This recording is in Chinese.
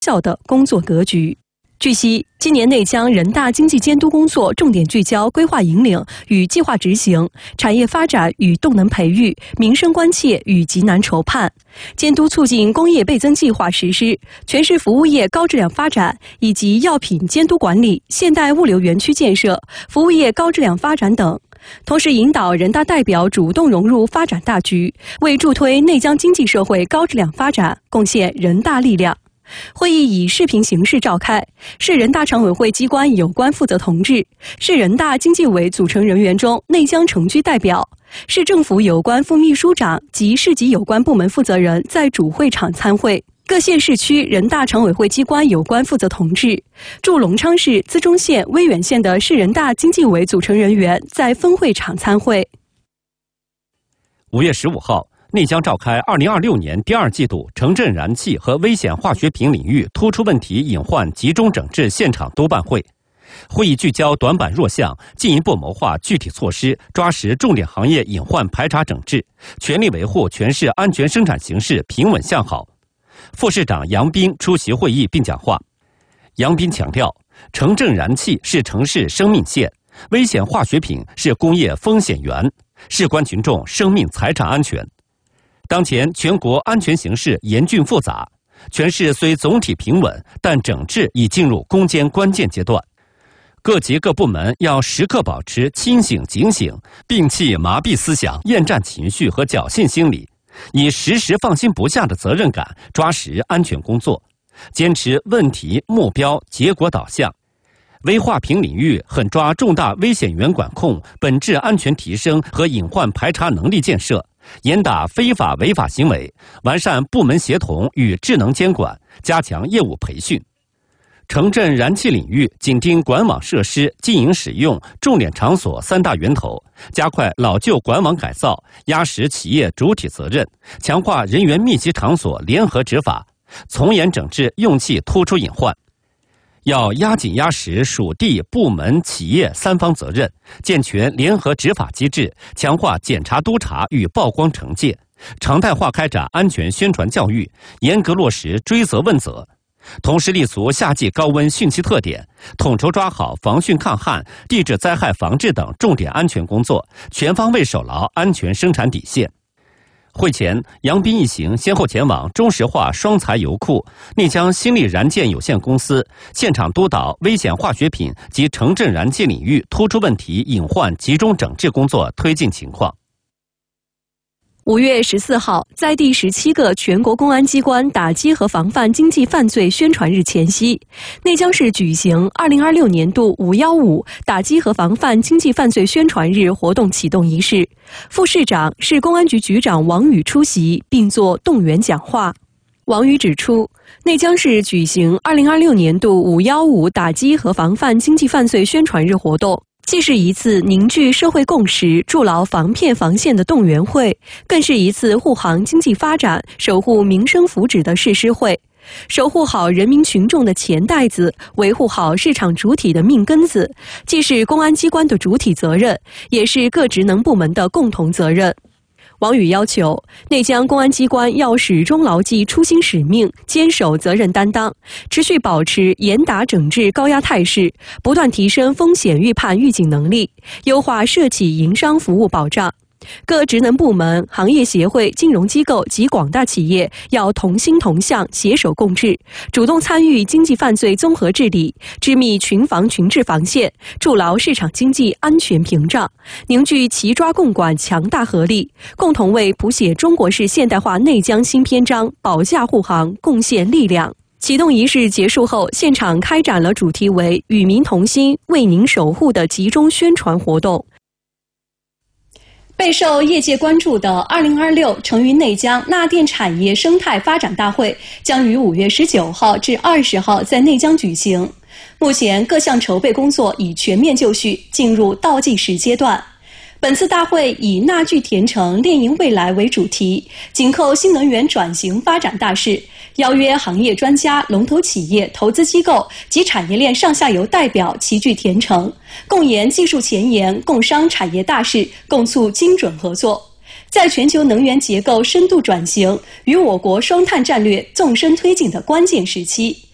效的工作格局。据悉，今年内江人大经济监督工作重点聚焦规划引领与计划执行、产业发展与动能培育、民生关切与急难筹盼，监督促进工业倍增计划实施、全市服务业高质量发展以及药品监督管理、现代物流园区建设、服务业高质量发展等。同时引导人大代表主动融入发展大局，为助推内江经济社会高质量发展贡献人大力量。会议以视频形式召开，市人大常委会机关有关负责同志、市人大经济委组成人员中内江城区代表、市政府有关副秘书长及市级有关部门负责人在主会场参会。各县市区人大常委会机关有关负责同志、驻隆昌市、资中县、威远县的市人大经济委组成人员在分会场参会。 5月15号。内江召开2026年第二季度城镇燃气和危险化学品领域突出问题隐患集中整治现场督办会。会议聚焦短板弱项，进一步谋划具体措施，抓实重点行业隐患排查整治，全力维护全市安全生产形势平稳向好。副市长杨斌出席会议并讲话。杨斌强调，城镇燃气是城市生命线，危险化学品是工业风险源，事关群众生命财产安全。当前全国安全形势严峻复杂，全市虽总体平稳，但整治已进入攻坚关键阶段。各级各部门要时刻保持清醒警醒，摒弃麻痹思想、厌战情绪和侥幸心理，以时时放心不下的责任感抓实安全工作，坚持问题、目标、结果导向。危化品领域狠抓重大危险源管控、本质安全提升和隐患排查能力建设，严打非法违法行为，完善部门协同与智能监管，加强业务培训。城镇燃气领域紧盯管网设施经营使用重点场所三大源头，加快老旧管网改造，压实企业主体责任，强化人员密集场所联合执法，从严整治用气突出隐患。要压紧压实属地、部门、企业三方责任，健全联合执法机制，强化检查督查与曝光惩戒，常态化开展安全宣传教育，严格落实追责问责。同时立足夏季高温汛期特点，统筹抓好防汛抗旱、地质灾害防治等重点安全工作，全方位守牢安全生产底线。会前，杨斌一行先后前往中石化双材油库、内江新力燃建有限公司，现场督导危险化学品及城镇燃气领域突出问题隐患集中整治工作推进情况。 5月14号，在第17个全国公安机关打击和防范经济犯罪宣传日前夕，内江市举行2026年度515打击和防范经济犯罪宣传日活动启动仪式。副市长、市公安局局长王宇出席并作动员讲话。王宇指出，内江市举行2026年度515打击和防范经济犯罪宣传日活动，既是一次凝聚社会共识、筑牢防骗防线的动员会，更是一次护航经济发展、守护民生福祉的誓师会。守护好人民群众的钱袋子，维护好市场主体的命根子，既是公安机关的主体责任，也是各职能部门的共同责任。王宇要求内江公安机关要始终牢记初心使命，坚守责任担当，持续保持严打整治高压态势，不断提升风险预判预警能力，优化社企营商服务保障。各职能部门、行业协会、金融机构及广大企业要同心同向、携手共治，主动参与经济犯罪综合治理，织密群防群治防线，筑牢市场经济安全屏障，凝聚齐抓共管强大合力，共同为谱写中国式现代化内江新篇章保驾护航贡献力量。启动仪式结束后，现场开展了主题为“与民同心，为您守护”的集中宣传活动。备受业界关注的2026成渝内江钠电产业生态发展大会将于5月19号至20号在内江举行。目前各项筹备工作已全面就绪，进入倒计时阶段。本次大会以“钠聚甜城，炼营未来”为主题，紧扣新能源转型发展大势，邀约行业专家、龙头企业、投资机构及产业链上下游代表齐聚甜城，共研技术前沿，共商产业大势，共促精准合作，在全球能源结构深度转型与我国双碳战略纵深推进的关键时期，